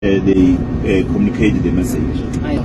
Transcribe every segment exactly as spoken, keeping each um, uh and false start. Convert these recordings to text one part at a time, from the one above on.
they uh, communicate the message.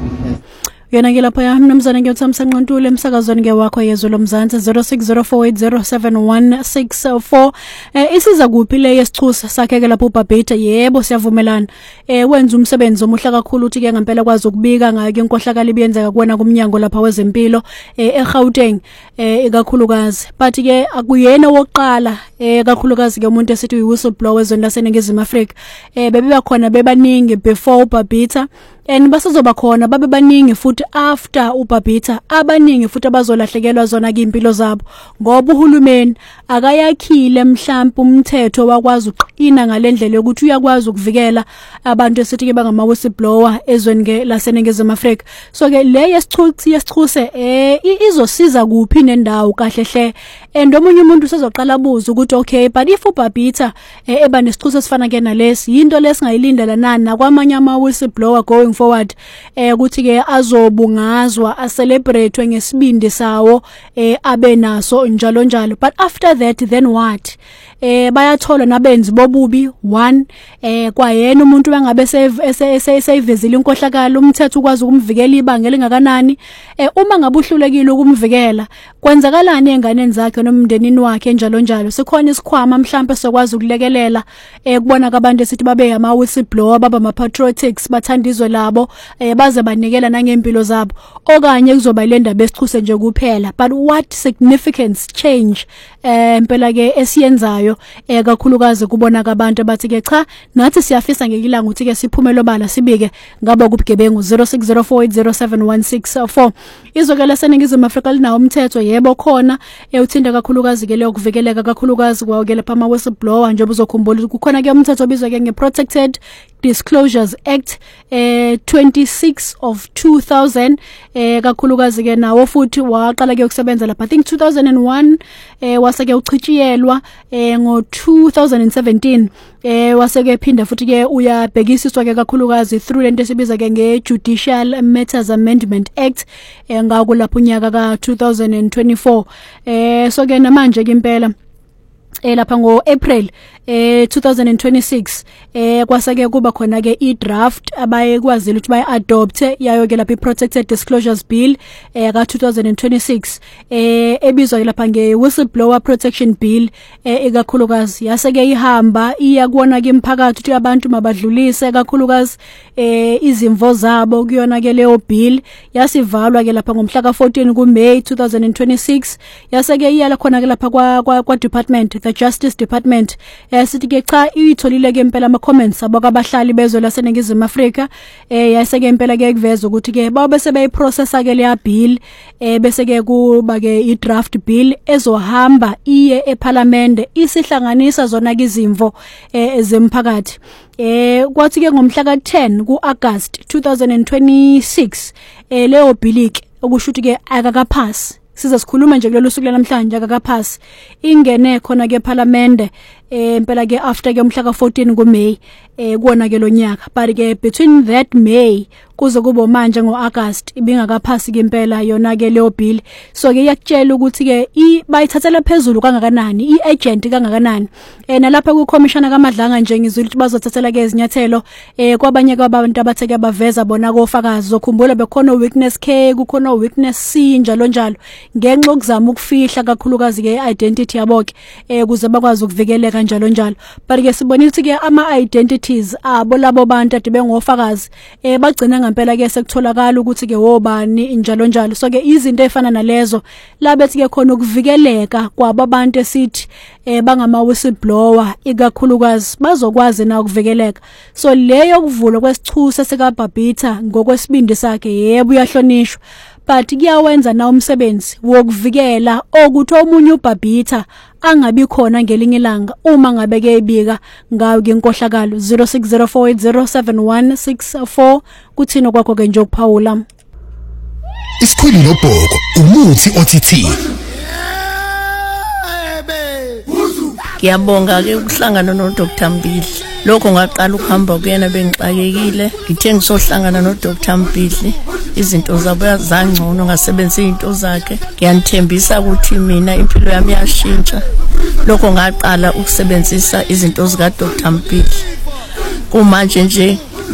Yena ke lapha mnumzana ngiyothamisa Nqontule emsakazweni ke wakho yezwe lomzansi zero six zero four eight zero seven one six four. eh isiza kuphi le yesichusa sakhe ke lapho uBabita yebo siyavumelana eh wenza umsebenzi omuhle kakhulu uthi ke ngempela kwazi ukubika ngayo ke inkohlakala ibiyenzeka kuwena kumnyango lapha wezempilo eh eGauteng eh ikakhulukazi but ke akuyena wokuqala eh kakhulukazi ke umuntu esithi whistleblower ezweni laseNingizimu Afrika eh bebiba khona bebaningi before uBabita and basazoba khona babe baningi futhi after uBabita abaningi futhi abazolahlekelwa zona ke impilo zabo ngoba uhulumeni akayakhile mhlawumbe umthetho wakwazi uqina ngalendlela ukuthi uyakwazi ukuvikela abantu esithi ke bangama whistleblower ezweni ke laseNingizimu Afrika. So ke le yesichuthi yesichuse eh izosiza kuphi nendawo kahle hle and omunye umuntu usezoqala abuza ukuthi okay but if uBabita eh, eba nesichuse sifana ke nalesi into lesingayilindela nani nakwamanye ama whistleblower going forward eh ukuthi ke azobungazwa a celebrate ngesibindi sawo eh abenaso njalo njalo but after that then what eh bayathola nabenzi bobubi one eh kwayena umuntu bangabe seyivezile inkohlakala umthetho ukwazi ukumvikela ibanga elingakanani eh uma ngabuhlulekile ukumvikela kwenzakalani enganeni zakhe nomndenini wakhe njalo njalo sikhona isikhwama mhlawumbe sokwazi ukulekelela eh kubona abantu esithi babe ama whistleblower baba ama patriotics bathandizwe labo eh baze banikela nangempilo zabo okanye kuzoba ilendaba esichuse nje kuphela but what significance change eh impela ke esiyenzayo eh kakhulukazi kubona abantu abathi ke cha nathi siyafisa ngekilanga uthi ke siphumelo bala sibike ngaba kubugebengu zero six zero four eight zero seven one six four. Izokela seNingizimu Afrika linawo umthetho yebo khona ewuthinta kakhulukazi ke le ukuvikeleka kakhulukazi kwawo ke lapha ama whistleblower njengoba uzokhumbula ukuthi kukhona ke umthetho obizwa ke ngeProtected Disclosures Act eh twenty-six of two thousand eh kakhulukazi ke nawo futhi waqala ke ukusebenza lapha I think two thousand one eh waseke uchitshiyelwa eh ngo two thousand seventeen eh waseke phinda futhi ke uyabhekisiswa ke kakhulukazi through lento esibiza ke ngeJudicial Matters Amendment Act eh ngakulapho unyaka ka two thousand twenty-four eh so ke namanje ke impela eh lapha ngo April eh two thousand twenty-six eh kwasake kuba khona ke i-draft abaye kwazile ukuthi baye adopt yayo ke lapha i-Protected Disclosures Bill eh ka two thousand twenty-six eh ebizwa ke lapha nge Whistleblower Protection Bill eh ekakhulukazi yaseke ihamba iya kuona ke imphakathi ukuthi abantu mabadlulise kakhulukazi eh izimvo zabo kuyona ke leyo bill yasivalwa ke lapha ngomhla ka fourteen ku May two thousand twenty-six yaseke iyala khona ke lapha kwa kwa department the Justice Department sithi ke cha itholile ke impela ama comments ababahlali bezwe laseNingizimu Afrika eh yaseke impela ke kuveza ukuthi ke bawo bese beyiprocessa ke leya bill eh bese ke kuba ke i-draft bill ezohamba iye eParliament isihlanganisa zona ke izimvo eh zemphakathi eh kwathi ke ngomhla ka ten ku August two thousand twenty-six eh leyo bill ke okusho ukuthi ke akakaphasi siza sikhuluma nje kulolu suku lanamhlanje akakaphasi ingene khona ke eParliament eh impela ke after ke umhla ka fourteen ku May eh kuona ke lonyaka but ke between that May kuze kubo manje ngo August ibingakaphasi ke impela yona ke leyo bill so ke yakutshela ukuthi ke bayithathela phezulu kangakanani iagent kangakanani eh nalapha ku commissioner kaMadlanga nje ngizwile ukuthi bazothathela ke izinyathelo eh kwabanye kwabantu abatheke baveza bona kofakazi zokhumbula bekhona weakness K kukhona weakness C njalo njalo ngenxa okuzama ukufihla kakhulukazi ke identity yaboke eh kuze bakwazi ukuvikeleka njalo njalo but ke sibonile ukuthi ke ama identities abo labo bantu ade bengofakazi eh bagcina ngempela ke sekutholakala ukuthi ke wobani njalo njalo so ke izinto ezifana nalezo labethi ke khona ukuvikeleka kwabantu esithi eh bangama whistleblower ikakhulukazi bazokwazi na ukuvikeleka so leyo kuvulwa kwesichuse sikaBabita ngokwesibindi sakhe yebo uyahlonishwa but kuyawenza na umsebenzi wokuvikela ukuthi omunye uBabita angabi khona ngelinye ilanga uma ngabe ke ibika ngayo ke inkohlakalo zero six zero four eight zero seven one six four kuthina kwakho ke nje ukuphawula isikhwili nobhoko umuthi othi Ngiyabonga ke ukuhlangana no Doctor Mbili lokho ngaqala ukuhamba kuyena bengixakekile ngithe ngisohlangana no Doctor Mbili izinto zabo zangcono ngasebenzisa izinto zakhe ngiyanithembisa ukuthi mina impilo yami yashintsha lokho ngaqala ukusebenzisa izinto zika Doctor Mbili kumanje nje